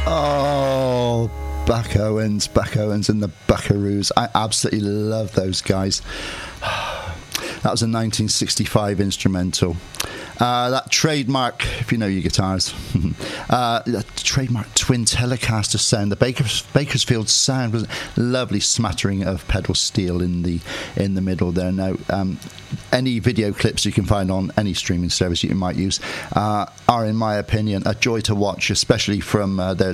Oh, Buck Owens and the Buckaroos. I absolutely love those guys. That was a 1965 instrumental. That trademark, if you know your guitars, that trademark twin Telecaster sound, the Bakersfield sound, was a lovely smattering of pedal steel in the middle there. Now, any video clips you can find on any streaming service you might use are, in my opinion, a joy to watch, especially from their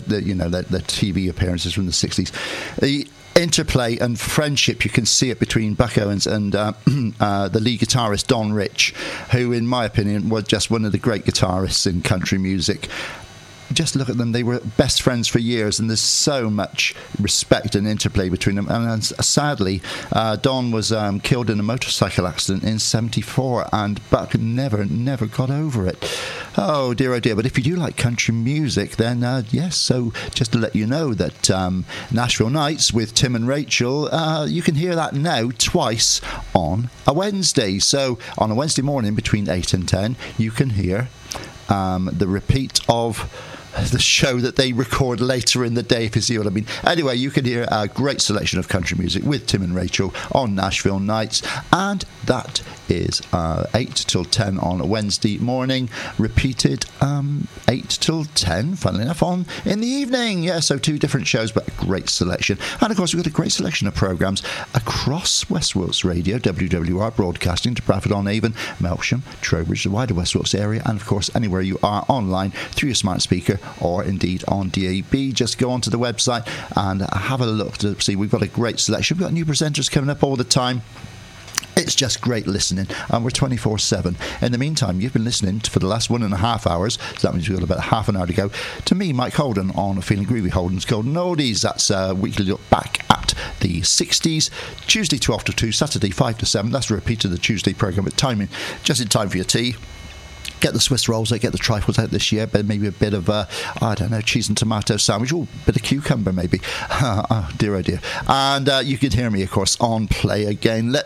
TV appearances from the 60s. The interplay and friendship, you can see it between Buck Owens and the lead guitarist Don Rich, who in my opinion was just one of the great guitarists in country music. Just look at them, they were best friends for years, and there's so much respect and interplay between them. And sadly, Don was killed in a motorcycle accident in 1974, and Buck never got over it. Oh dear, but if you do like country music, then yes, so just to let you know that Nashville Nights with Tim and Rachel, you can hear that now twice on a Wednesday. So on a Wednesday morning between 8 and 10, you can hear the repeat of the show that they record later in the day, if you see what I mean. Anyway, you can hear a great selection of country music with Tim and Rachel on Nashville Nights, and that is 8 till 10 on a Wednesday morning, repeated 8 till 10, funnily enough, in the evening. Yeah, so 2 different shows, but a great selection. And of course, we've got a great selection of programmes across West Wilts Radio, WWR broadcasting to Bradford-on-Avon, Melksham, Trowbridge, the wider West Wilts area, and of course anywhere you are online through your smart speaker or indeed on DAB. Just go onto the website and have a look to see. We've got a great selection. We've got new presenters coming up all the time. It's just great listening, and we're 24/7. In the meantime, you've been listening for the last 1.5 hours, so that means we've got about half an hour to go, to me, Mike Holden, on Feeling Groovy, Holden's Golden Oldies. That's a weekly look back at the 60s, Tuesday 12 to 2, Saturday 5 to 7. That's a repeat of the Tuesday programme, but timing just in time for your tea. Get the Swiss rolls out, get the trifles out this year, but maybe a bit of, cheese and tomato sandwich, or a bit of cucumber maybe. Oh dear. And you can hear me, of course, on Play Again. Let's